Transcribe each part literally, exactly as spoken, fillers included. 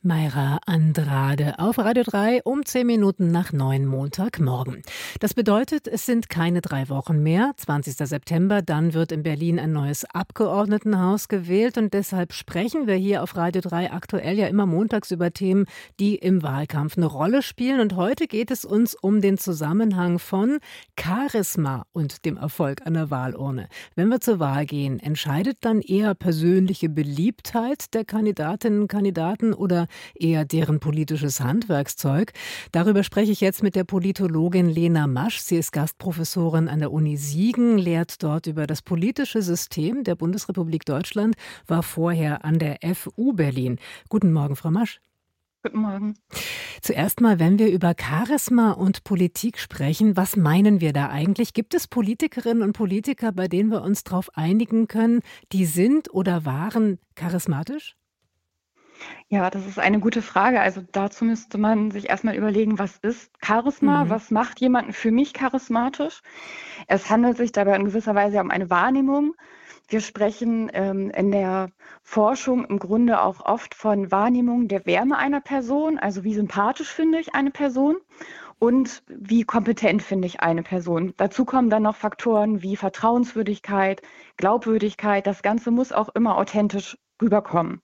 Mayra Andrade auf Radio drei um zehn Minuten nach neun Montagmorgen. Das bedeutet, es sind keine drei Wochen mehr. zwanzigster September, dann wird in Berlin ein neues Abgeordnetenhaus gewählt. Und deshalb sprechen wir hier auf Radio drei aktuell ja immer montags über Themen, die im Wahlkampf eine Rolle spielen. Und heute geht es uns um den Zusammenhang von Charisma und dem Erfolg an der Wahlurne. Wenn wir zur Wahl gehen, entscheidet dann eher persönliche Beliebtheit der Kandidatinnen und Kandidaten oder eher deren politisches Handwerkszeug? Darüber spreche ich jetzt mit der Politologin Lena Masch. Sie ist Gastprofessorin an der Uni Siegen, lehrt dort über das politische System der Bundesrepublik Deutschland, war vorher an der F U Berlin. Guten Morgen, Frau Masch. Guten Morgen. Zuerst mal, wenn wir über Charisma und Politik sprechen, was meinen wir da eigentlich? Gibt es Politikerinnen und Politiker, bei denen wir uns darauf einigen können, die sind oder waren charismatisch? Ja, das ist eine gute Frage. Also dazu müsste man sich erstmal überlegen, was ist Charisma? Mhm. Was macht jemanden für mich charismatisch? Es handelt sich dabei in gewisser Weise um eine Wahrnehmung. Wir sprechen ähm, in der Forschung im Grunde auch oft von Wahrnehmung der Wärme einer Person, also wie sympathisch finde ich eine Person und wie kompetent finde ich eine Person. Dazu kommen dann noch Faktoren wie Vertrauenswürdigkeit, Glaubwürdigkeit. Das Ganze muss auch immer authentisch rüberkommen.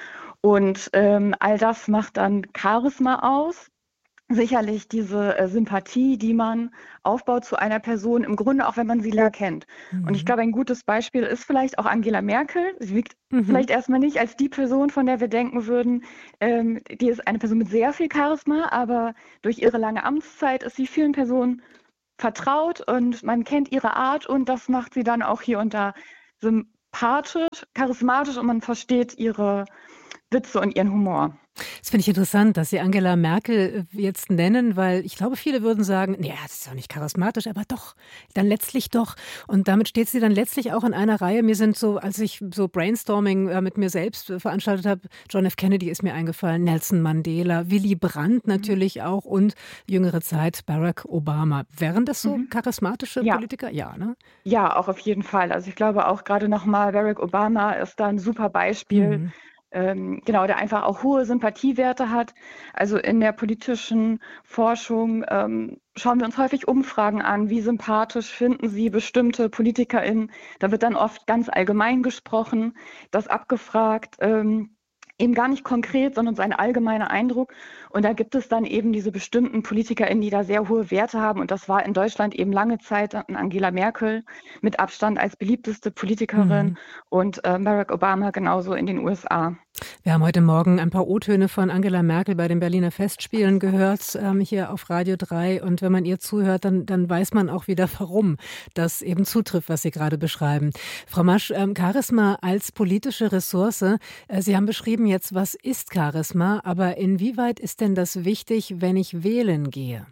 Und ähm, all das macht dann Charisma aus. Sicherlich diese äh, Sympathie, die man aufbaut zu einer Person, im Grunde auch, wenn man sie länger kennt. Mhm. Und ich glaube, ein gutes Beispiel ist vielleicht auch Angela Merkel. Sie wirkt mhm. vielleicht erstmal nicht als die Person, von der wir denken würden, ähm, die ist eine Person mit sehr viel Charisma, aber durch ihre lange Amtszeit ist sie vielen Personen vertraut und man kennt ihre Art und das macht sie dann auch hier und da sympathisch, charismatisch und man versteht ihre Witze und ihren Humor. Das finde ich interessant, dass Sie Angela Merkel jetzt nennen, weil ich glaube, viele würden sagen, ja, das ist doch nicht charismatisch, aber doch, dann letztlich doch. Und damit steht sie dann letztlich auch in einer Reihe. Mir sind so, als ich so Brainstorming mit mir selbst veranstaltet habe, John F. Kennedy ist mir eingefallen, Nelson Mandela, Willy Brandt natürlich mhm. auch und jüngere Zeit Barack Obama. Wären das so mhm. charismatische ja. Politiker? Ja, ne? Ja, auch auf jeden Fall. Also ich glaube auch gerade nochmal, Barack Obama ist da ein super Beispiel. Mhm. Ähm, genau, der einfach auch hohe Sympathiewerte hat. Also in der politischen Forschung ähm, schauen wir uns häufig Umfragen an, wie sympathisch finden Sie bestimmte PolitikerInnen. Da wird dann oft ganz allgemein gesprochen, das abgefragt, ähm, eben gar nicht konkret, sondern so ein allgemeiner Eindruck. Und da gibt es dann eben diese bestimmten PolitikerInnen, die da sehr hohe Werte haben. Und das war in Deutschland eben lange Zeit Angela Merkel mit Abstand als beliebteste Politikerin mhm. und äh, Barack Obama genauso in den U S A. Wir haben heute Morgen ein paar O-Töne von Angela Merkel bei den Berliner Festspielen gehört, ähm, hier auf Radio drei. Und wenn man ihr zuhört, dann, dann weiß man auch wieder, warum das eben zutrifft, was Sie gerade beschreiben. Frau Masch, ähm, Charisma als politische Ressource. Äh, Sie haben beschrieben jetzt, was ist Charisma, aber inwieweit ist denn das wichtig, wenn ich wählen gehe?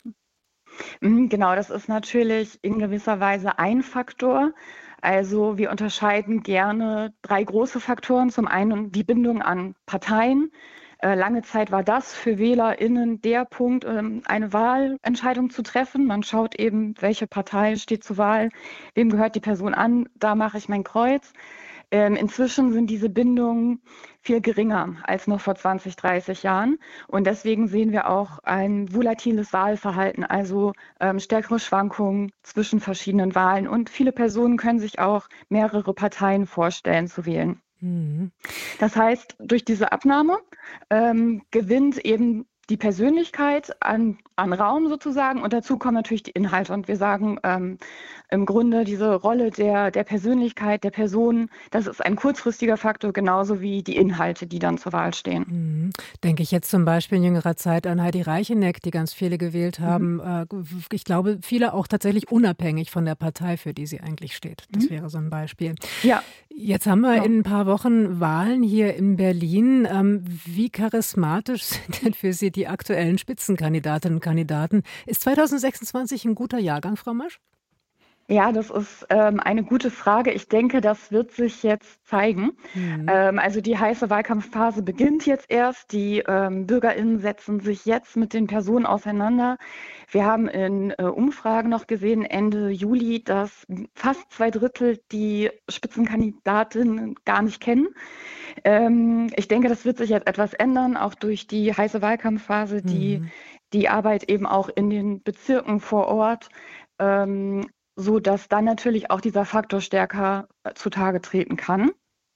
Genau, das ist natürlich in gewisser Weise ein Faktor. Also wir unterscheiden gerne drei große Faktoren. Zum einen die Bindung an Parteien. Äh, lange Zeit war das für WählerInnen der Punkt, ähm, eine Wahlentscheidung zu treffen. Man schaut eben, welche Partei steht zur Wahl, wem gehört die Person an, da mache ich mein Kreuz. Ähm, inzwischen sind diese Bindungen viel geringer als noch vor zwanzig, dreißig Jahren. Und deswegen sehen wir auch ein volatiles Wahlverhalten, also ähm, stärkere Schwankungen zwischen verschiedenen Wahlen. Und viele Personen können sich auch mehrere Parteien vorstellen zu wählen. Mhm. Das heißt, durch diese Abnahme ähm, gewinnt eben die Persönlichkeit an, an Raum sozusagen und dazu kommen natürlich die Inhalte. Und wir sagen ähm, im Grunde diese Rolle der, der Persönlichkeit, der Person, das ist ein kurzfristiger Faktor, genauso wie die Inhalte, die dann zur Wahl stehen. Mhm. Denke ich jetzt zum Beispiel in jüngerer Zeit an Heidi Reicheneck, die ganz viele gewählt haben. Mhm. Ich glaube, viele auch tatsächlich unabhängig von der Partei, für die sie eigentlich steht. Das mhm. wäre so ein Beispiel. Ja. Jetzt haben wir ja. in ein paar Wochen Wahlen hier in Berlin. Wie charismatisch sind denn für Sie die aktuellen Spitzenkandidatinnen und Kandidaten? Ist zwanzig sechsundzwanzig ein guter Jahrgang, Frau Masch? Ja, das ist ähm, eine gute Frage. Ich denke, das wird sich jetzt zeigen. Mhm. Ähm, also die heiße Wahlkampfphase beginnt jetzt erst. Die ähm, BürgerInnen setzen sich jetzt mit den Personen auseinander. Wir haben in äh, Umfragen noch gesehen, Ende Juli, dass fast zwei Drittel die Spitzenkandidatinnen gar nicht kennen. Ähm, ich denke, das wird sich jetzt etwas ändern, auch durch die heiße Wahlkampfphase, die Mhm. die Arbeit eben auch in den Bezirken vor Ort, ähm, so dass dann natürlich auch dieser Faktor stärker äh, zutage treten kann.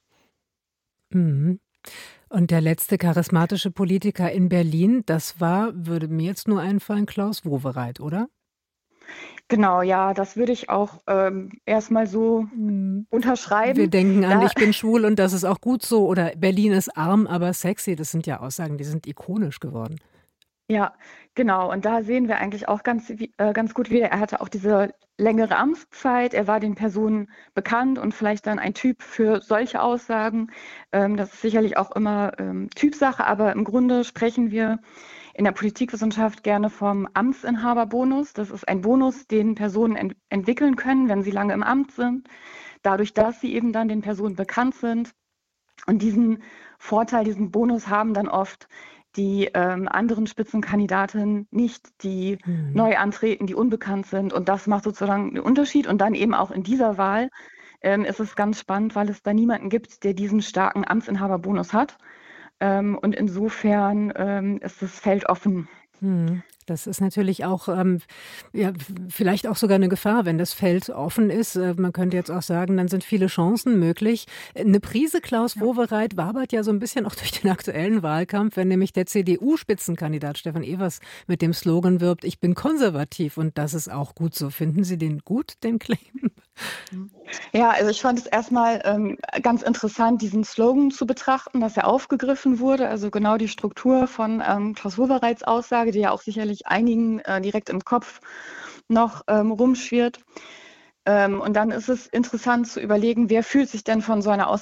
Mhm. Und der letzte charismatische Politiker in Berlin, das war, würde mir jetzt nur einfallen, Klaus Wowereit, oder? Genau, ja, das würde ich auch ähm, erstmal so Mhm. Wir unterschreiben. denken an Da „Ich bin schwul und das ist auch gut so" oder „Berlin ist arm, aber sexy." Das sind ja Aussagen, die sind ikonisch geworden. Ja, genau. Und da sehen wir eigentlich auch ganz, wie- äh, ganz gut wieder, er hatte auch diese längere Amtszeit, er war den Personen bekannt und vielleicht dann ein Typ für solche Aussagen. Ähm, das ist sicherlich auch immer ähm, Typsache, aber im Grunde sprechen wir in der Politikwissenschaft gerne vom Amtsinhaberbonus. Das ist ein Bonus, den Personen ent entwickeln können, wenn sie lange im Amt sind, dadurch, dass sie eben dann den Personen bekannt sind. Und diesen Vorteil, diesen Bonus haben dann oft die ähm, anderen Spitzenkandidatinnen nicht, die Mhm. neu antreten, die unbekannt sind. Und das macht sozusagen den Unterschied. Und dann eben auch in dieser Wahl ähm, ist es ganz spannend, weil es da niemanden gibt, der diesen starken Amtsinhaberbonus hat. Ähm, und insofern ähm, ist das Feld offen. Mhm. Das ist natürlich auch, ähm, ja, v vielleicht auch sogar eine Gefahr, wenn das Feld offen ist. Äh, man könnte jetzt auch sagen, dann sind viele Chancen möglich. Äh, 'ne Prise Klaus Ja. Wowereit wabert ja so ein bisschen auch durch den aktuellen Wahlkampf, wenn nämlich der C D U-Spitzenkandidat Stefan Evers mit dem Slogan wirbt: „Ich bin konservativ und das ist auch gut so." Finden Sie den gut, den Claim? Mhm. Ja, also ich fand es erstmal ähm, ganz interessant, diesen Slogan zu betrachten, dass er aufgegriffen wurde. Also genau die Struktur von ähm, Klaus Wowereits Aussage, die ja auch sicherlich einigen äh, direkt im Kopf noch ähm, rumschwirrt. Ähm, und dann ist es interessant zu überlegen, wer fühlt sich denn von so einer Aussage